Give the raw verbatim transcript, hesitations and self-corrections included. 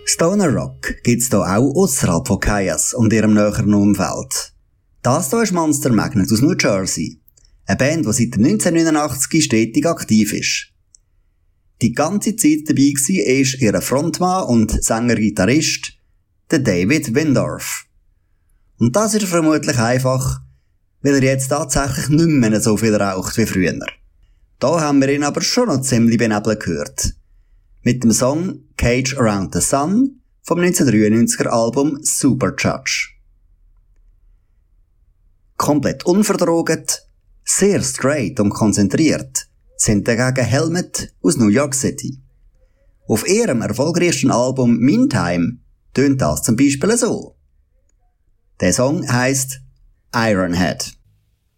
Stoner Rock gibt's hier auch ausserhalb von Kyuss und ihrem näheren Umfeld. Das hier ist Monster Magnet aus New Jersey. Eine Band, die seit neunzehnhundertneunundachtzig stetig aktiv ist. Die ganze Zeit dabei war ist ihr Frontmann und Sänger-Gitarrist, der David Windorf. Und das ist vermutlich einfach, weil er jetzt tatsächlich nicht mehr so viel raucht wie früher. Da haben wir ihn aber schon noch ziemlich benebelt gehört. Mit dem Song Cage Around the Sun vom neunzehnhundertdreiundneunziger Album Super Judge. Komplett unverdroget, sehr straight und konzentriert sind dagegen Helmet aus New York City. Auf ihrem erfolgreichsten Album Meantime tönt das zum Beispiel so. Der Song heisst Ironhead.